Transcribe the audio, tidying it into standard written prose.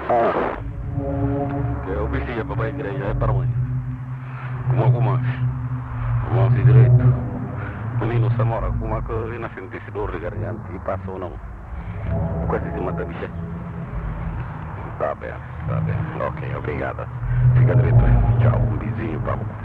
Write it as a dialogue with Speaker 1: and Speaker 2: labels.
Speaker 1: Ah, eu vesti para a igreja, é para mãe. Como se direito. Menino Samora, como que na frente desse dor de garganta e passou não. Quase se mata bicha. Tá bem, tá bem. Ok, obrigada. Fica direito. Tchau, um beijinho, vamos.